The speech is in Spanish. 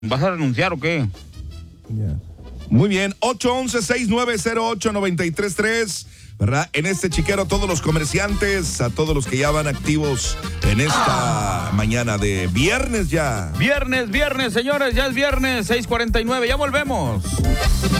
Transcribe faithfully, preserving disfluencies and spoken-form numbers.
¿Vas a renunciar o qué? Yeah. Muy bien, ocho once, seis nueve cero ocho, nueve tres tres, ¿verdad? En este chiquero, todos los comerciantes, a todos los que ya van activos en esta ah. mañana de viernes ya. Viernes, viernes, señores, ya es viernes, seis cuarenta y nueve, ya volvemos.